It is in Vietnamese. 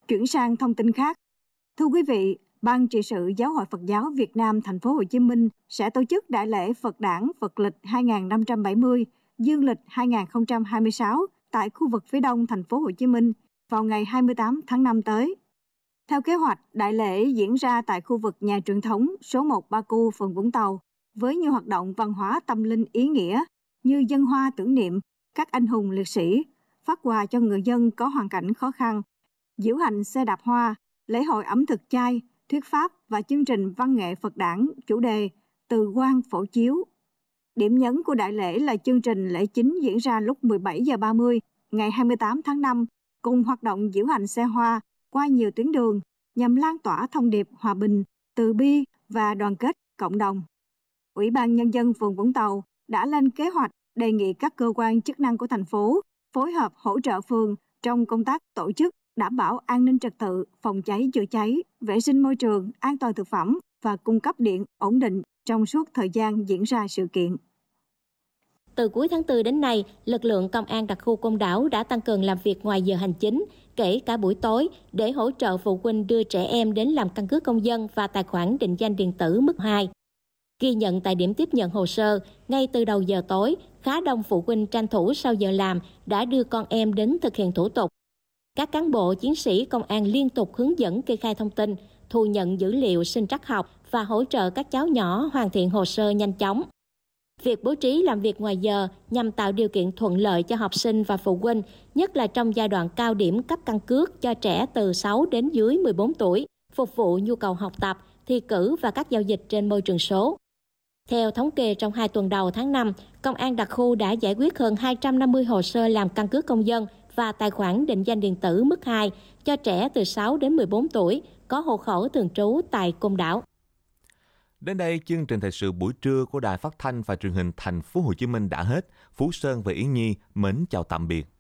Chuyển sang thông tin khác. Thưa quý vị, Ban trị sự Giáo hội Phật giáo Việt Nam Thành phố Hồ Chí Minh sẽ tổ chức Đại lễ Phật Đản Phật lịch 2570, Dương lịch 2026 tại khu vực phía đông Thành phố Hồ Chí Minh vào ngày 28 tháng 5 tới. Theo kế hoạch, đại lễ diễn ra tại khu vực nhà truyền thống số 1 Ba Cu, phường Vũng Tàu, với nhiều hoạt động văn hóa tâm linh ý nghĩa như dâng hoa tưởng niệm các anh hùng liệt sĩ, phát quà cho người dân có hoàn cảnh khó khăn, diễu hành xe đạp hoa, lễ hội ẩm thực chay, thuyết pháp và chương trình văn nghệ Phật đản chủ đề Từ Quan Phổ Chiếu. Điểm nhấn của đại lễ là chương trình lễ chính diễn ra lúc 17h30 ngày 28 tháng 5 cùng hoạt động diễu hành xe hoa qua nhiều tuyến đường nhằm lan tỏa thông điệp hòa bình, từ bi và đoàn kết cộng đồng. Ủy ban Nhân dân phường Vũng Tàu đã lên kế hoạch đề nghị các cơ quan chức năng của thành phố phối hợp hỗ trợ phường trong công tác tổ chức đảm bảo an ninh trật tự, phòng cháy chữa cháy, vệ sinh môi trường, an toàn thực phẩm và cung cấp điện ổn định trong suốt thời gian diễn ra sự kiện. Từ cuối tháng 4 đến nay, lực lượng công an đặc khu Côn Đảo đã tăng cường làm việc ngoài giờ hành chính, kể cả buổi tối, để hỗ trợ phụ huynh đưa trẻ em đến làm căn cước công dân và tài khoản định danh điện tử mức 2. Ghi nhận tại điểm tiếp nhận hồ sơ, ngay từ đầu giờ tối, khá đông phụ huynh tranh thủ sau giờ làm đã đưa con em đến thực hiện thủ tục. Các cán bộ chiến sĩ công an liên tục hướng dẫn kê khai thông tin, thu nhận dữ liệu sinh trắc học và hỗ trợ các cháu nhỏ hoàn thiện hồ sơ nhanh chóng. Việc bố trí làm việc ngoài giờ nhằm tạo điều kiện thuận lợi cho học sinh và phụ huynh, nhất là trong giai đoạn cao điểm cấp căn cước cho trẻ từ 6 đến dưới 14 tuổi, phục vụ nhu cầu học tập, thi cử và các giao dịch trên môi trường số. Theo thống kê trong 2 tuần đầu tháng 5, Công an đặc khu đã giải quyết hơn 250 hồ sơ làm căn cước công dân và tài khoản định danh điện tử mức 2 cho trẻ từ 6 đến 14 tuổi có hộ khẩu thường trú tại Côn Đảo. Đến đây, chương trình thời sự buổi trưa của Đài Phát thanh và Truyền hình Thành phố Hồ Chí Minh đã hết. Phú Sơn và Yến Nhi mến chào tạm biệt.